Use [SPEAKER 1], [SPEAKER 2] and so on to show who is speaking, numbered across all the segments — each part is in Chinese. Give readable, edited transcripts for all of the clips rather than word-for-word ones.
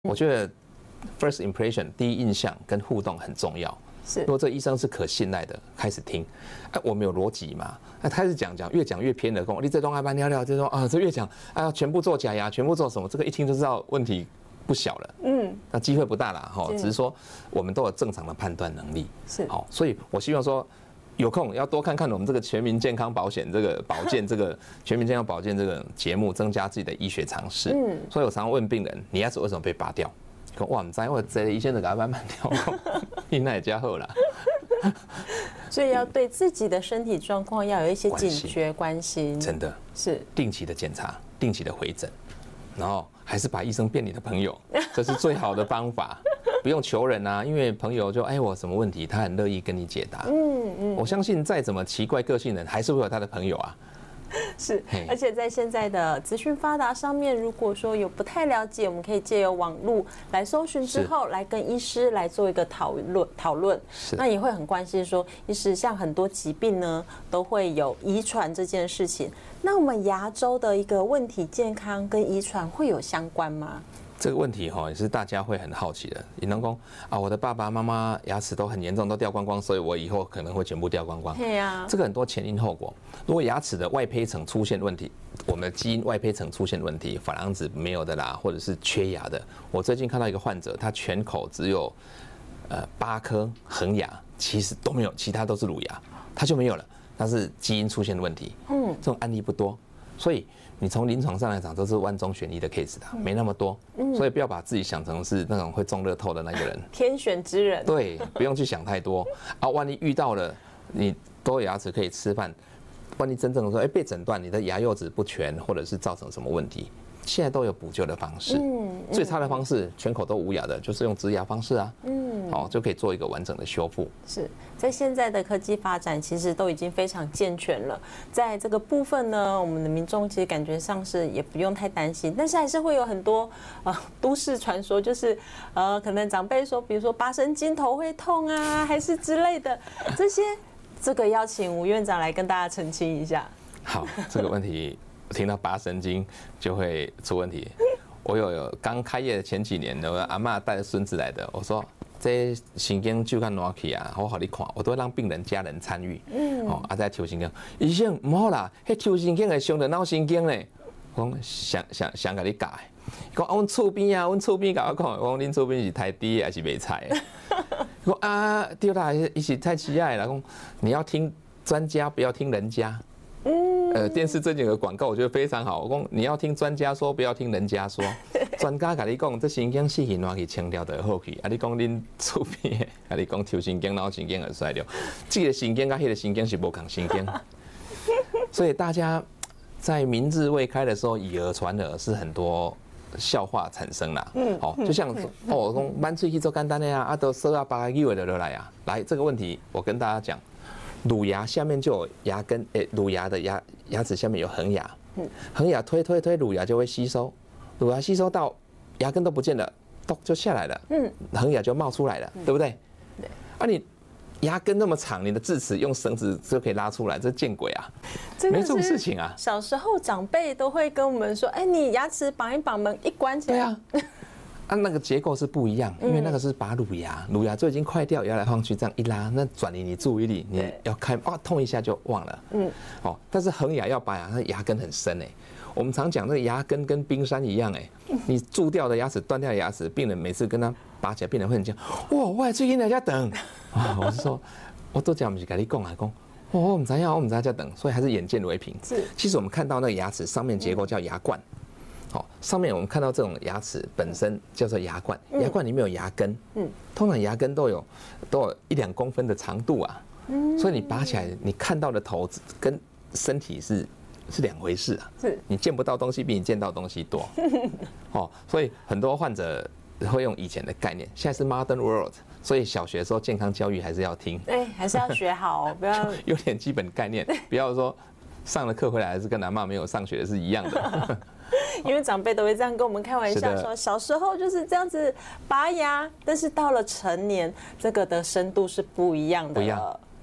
[SPEAKER 1] 我觉得 first impression 第一印象跟互动很重要。如果这医生是可信赖的，开始听，哎，我们有逻辑嘛？哎，开始讲，越讲越偏了。你这东爱班聊聊，就说啊，这越讲啊，全部做假牙，全部做什么？这个一听就知道问题不小了。那机会不大啦，哈，只是说我们都有正常的判断能力。是，好，所以我希望说。有空要多看看我们这个全民健康保险这个保健这个全民健康保健这个节目，增加自己的医学常识。所以我常常问病人，你牙齿为什么被拔掉？说哇，唔知我这医生就给他慢慢调，你那也加好啦。
[SPEAKER 2] 所以要对自己的身体状况要有一些警觉关心，
[SPEAKER 1] 真的是定期的检查，定期的回诊，然后还是把医生变你的朋友，这是最好的方法。不用求人啊，因为朋友就哎我什么问题，他很乐意跟你解答。我相信再怎么奇怪个性人，还是会有他的朋友啊。
[SPEAKER 2] 是，而且在现在的资讯发达上面，如果说有不太了解，我们可以借由网络来搜寻之后，来跟医师来做一个讨论。那也会很关心说，医师像很多疾病呢，都会有遗传这件事情。那我们牙周的一个问题健康跟遗传会有相关吗？
[SPEAKER 1] 这个问题哈也是大家会很好奇的。你能说啊，我的爸爸妈妈牙齿都很严重，都掉光光，所以我以后可能会全部掉光光。对呀，这个很多前因后果。如果牙齿的外胚层出现问题，我们的基因外胚层出现问题，珐琅质没有的啦，或者是缺牙的。我最近看到一个患者，他全口只有8颗恒牙，其实都没有，其他都是乳牙，他就没有了，他是基因出现问题。这种案例不多，所以。你从临床上来讲，都是万中选一的 case 的，没那么多，所以不要把自己想成是那种会中乐透的那个人，
[SPEAKER 2] 天选之人。
[SPEAKER 1] 对，不用去想太多啊。万一遇到了，你都有牙齿可以吃饭，万一真正的说，哎，被诊断你的牙釉质不全，或者是造成什么问题，现在都有补救的方式。最差的方式，全口都无牙的，就是用植牙方式啊。好，就可以做一个完整的修复。
[SPEAKER 2] 是在现在的科技发展，其实都已经非常健全了。在这个部分呢，我们的民众其实感觉上是也不用太担心，但是还是会有很多都市传说，就是可能长辈说，比如说拔神经头会痛啊，还是之类的这些，这个要请吴院长来跟大家澄清一下。
[SPEAKER 1] 好，这个问题听到拔神经就会出问题。我有刚开业的前几年，我阿嬷带着孙子来的，我说。这神经就看哪去啊？我好你看，我都会让病人家人参与。在抽神经，医生唔好啦，迄抽神经会伤到脑神经咧。我想甲你教，讲阮厝边啊，阮厝边甲我讲，我讲恁厝边是太低还是袂菜？我啊对啦，伊是太奇怪啦。讲你要听专家，不要听人家。电视最近有个广告，我觉得非常好。我讲你要听专家说，不要听人家说。专家甲你讲，这神经细细拿去清掉就好去。啊，你讲恁厝边的，啊你讲抽神经、脑神经会衰掉，这个神经跟迄个神经是无同神经。所以大家在明智未开的时候，以讹传讹是很多笑话产生啦。就像我讲满嘴去做简单的啊，都说啊8个月的就来啊。来这个问题，我跟大家讲。乳牙下面就有牙根，乳牙的牙齿下面有恒牙，恒牙推，乳牙就会吸收，乳牙吸收到牙根都不见了，咚就下来了，恒牙就冒出来了，对不对？对。啊，你牙根那么长，你的智齿用绳子就可以拉出来，这见鬼啊！没这种事情啊！
[SPEAKER 2] 小时候长辈都会跟我们说，哎，你牙齿绑一绑，门一关起来。对啊。
[SPEAKER 1] 那个结构是不一样，因为那个是拔乳牙就已经快掉，摇来晃去这样一拉，那转移你注意力，你要开痛一下就忘了。但是恒牙要拔牙，那牙根很深我们常讲那个牙根跟冰山一样你蛀掉的牙齿、断掉的牙齿，病人每次跟他拔起来，病人会很讲，哇，我最近在家等我是说，我都讲不是跟你讲啊，讲。我们知道，我们在家等，所以还是眼见为凭。其实我们看到那个牙齿上面结构叫牙冠。上面我们看到这种牙齿本身叫做牙冠，牙冠里面有牙根，通常牙根都有1-2公分的长度啊，所以你拔起来，你看到的头跟身体是两回事啊，你见不到东西比你见到东西多，所以很多患者会用以前的概念，现在是 modern world， 所以小学的时候健康教育还是要听，
[SPEAKER 2] 还是要学好，不要
[SPEAKER 1] 有点基本概念，不要说上了课回来还是跟阿嬷没有上学的是一样的。
[SPEAKER 2] 因为长辈都会这样跟我们开玩笑说，小时候就是这样子拔牙，但是到了成年，这个的深度是不一样的。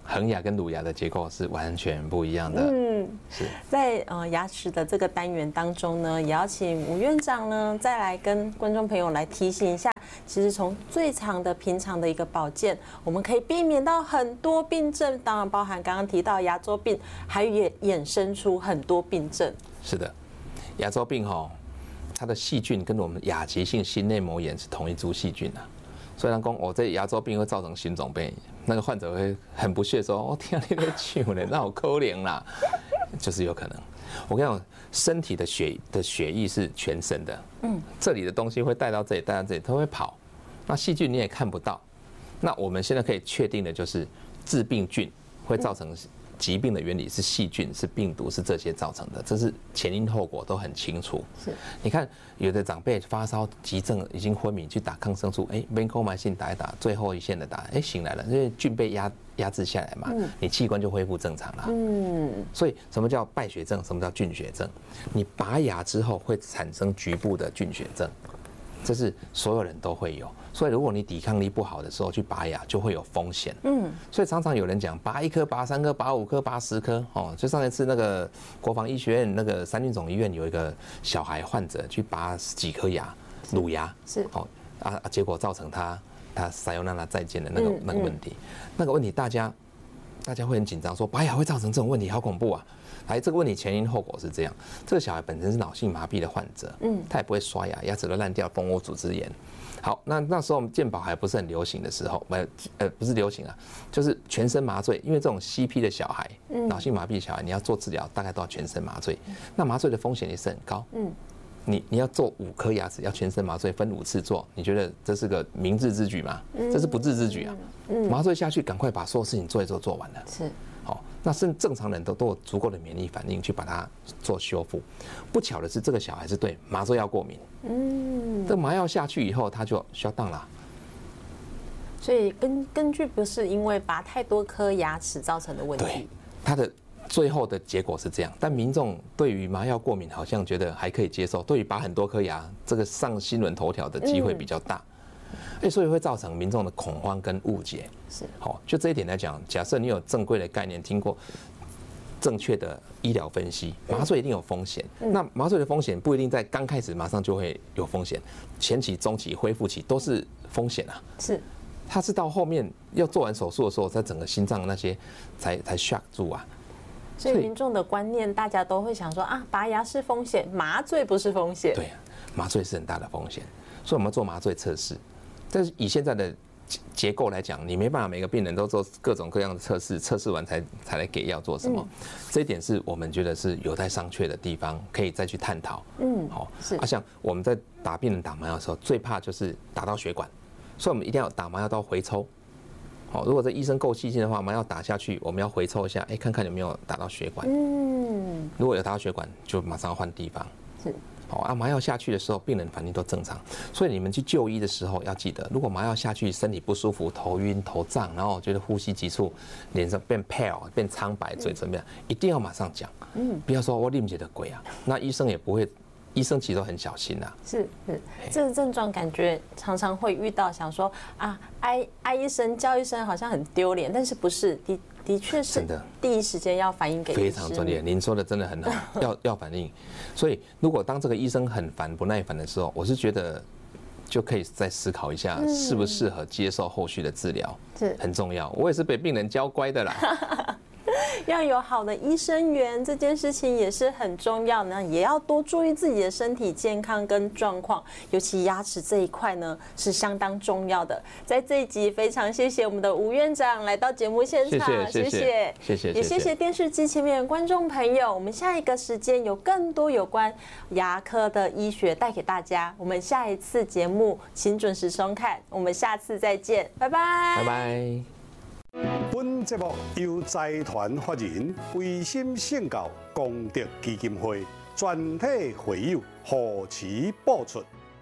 [SPEAKER 1] 恒牙跟乳牙的结构是完全不一样的。是
[SPEAKER 2] 在牙齿的这个单元当中呢，也要请吴院长呢再来跟观众朋友来提醒一下，其实从最平常的一个保健，我们可以避免到很多病症，当然包含刚刚提到牙周病，还也衍生出很多病症。
[SPEAKER 1] 是的，牙周病它的细菌跟我们亚急性心内膜炎是同一株细菌啊。虽然讲这牙周病会造成心肿病，那个患者会很不屑说：“天啊，你在笑呢，那好可怜啦。”就是有可能。我跟你讲，身体的血液是全身的，这里的东西会带到这里，带到这里，它会跑。那细菌你也看不到。那我们现在可以确定的就是，致病菌会造成疾病的原理是细菌、是病毒、是这些造成的，这是前因后果都很清楚。是，你看有的长辈发烧急症已经昏迷，去打抗生素，边购买性打一打，最后一线的打，醒来了，因为菌被压制下来嘛，你器官就恢复正常了。所以什么叫败血症？什么叫菌血症？你拔牙之后会产生局部的菌血症，这是所有人都会有。所以如果你抵抗力不好的时候去拔牙，就会有风险。所以常常有人讲拔1颗、拔3颗、拔5颗、拔10颗。就上一次那个国防医学院那个三军总医院有一个小孩患者去拔几颗牙，乳牙是结果造成他撒尤那拉再见的那个问题。那个问题大家会很紧张，说拔牙会造成这种问题，好恐怖啊！这个问题前因后果是这样：这个小孩本身是脑性麻痹的患者，他也不会刷牙，牙齿都烂掉，蜂窝组织炎。好，那时候我们健保还不是很流行的时候，不是流行啊，就是全身麻醉，因为这种 CP 的小孩，脑性麻痹的小孩，你要做治疗大概都要全身麻醉，那麻醉的风险也是很高。你要做5颗牙齿，要全身麻醉，分5次做，你觉得这是个明智之举吗？这是不智之举啊！麻醉下去，赶快把所有事情做一做，做完了。是。好，那是正常人都有足够的免疫反应去把它做修复。不巧的是，这个小孩是对麻醉药过敏。这麻药下去以后，他就shut down了。
[SPEAKER 2] 所以根据不是因为拔太多颗牙齿造成的问题。对，
[SPEAKER 1] 他的最后的结果是这样，但民众对于麻药过敏好像觉得还可以接受，对于拔很多颗牙，这个上新闻头条的机会比较大。所以会造成民众的恐慌跟误解。是，好，就这一点来讲，假设你有正规的概念，听过正确的医疗分析，麻醉一定有风险。那麻醉的风险不一定在刚开始马上就会有风险，前期、中期、恢复期都是风险啊。是，它是到后面要做完手术的时候，在整个心脏那些才 shock 住啊。
[SPEAKER 2] 所以民众的观念，大家都会想说拔牙是风险，麻醉不是风险。
[SPEAKER 1] 对啊，麻醉是很大的风险，所以我们做麻醉测试。但是以现在的结构来讲，你没办法每个病人都做各种各样的测试，测试完才来给药做什么。这一点是我们觉得是有待商榷的地方，可以再去探讨。好，像我们在打病人打麻药的时候，最怕就是打到血管，所以我们一定要打麻药刀回抽。好，如果这医生够细心的话，麻药打下去，我们要回抽一下，看看有没有打到血管。如果有打到血管，就马上换地方。是。麻药下去的时候，病人反应都正常，所以你们去就医的时候要记得，如果麻药下去，身体不舒服、头晕、头胀，然后觉得呼吸急促，脸上变 pale、变苍白、嘴唇变，一定要马上讲。不要说我啉一个鬼啊，那医生也不会，医生其实都很小心啊。是，
[SPEAKER 2] 这个症状感觉常常会遇到，想说哀一声叫一声好像很丢脸，但是不是的确是第一时间要反映给医师。
[SPEAKER 1] 非常专业，您说的真的很好，要反映。所以如果当这个医生很烦不耐烦的时候，我是觉得就可以再思考一下，适不适合接受后续的治疗，很重要。我也是被病人教乖的啦。
[SPEAKER 2] 要有好的医生缘，这件事情也是很重要的，也要多注意自己的身体健康跟状况，尤其牙齿这一块呢是相当重要的。在这一集非常谢谢我们的吴院长来到节目现场，谢谢，也谢谢电视机前面的观众朋友。我们下一个时间有更多有关牙科的医学带给大家，我们下一次节目请准时收看，我们下次再见，拜拜，
[SPEAKER 1] 拜拜。
[SPEAKER 3] 本节目由财团法人维心圣教功德基金会全体会友护持播出。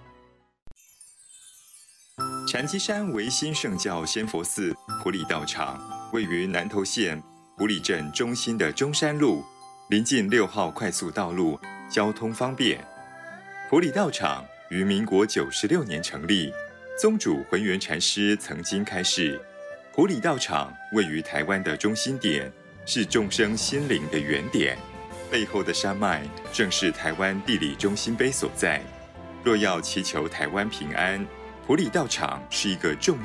[SPEAKER 4] 禅机山维心圣教仙佛寺埔里道场位于南投县埔里镇中心的中山路，临近6号快速道路，交通方便。埔里道场于民国96年成立，宗主浑元禅师曾经开示， 埔里道场位于台湾的中心点，是众生心灵的原点。背后的山脉正是台湾地理中心碑所在。若要祈求台湾平安，埔里道场是一个重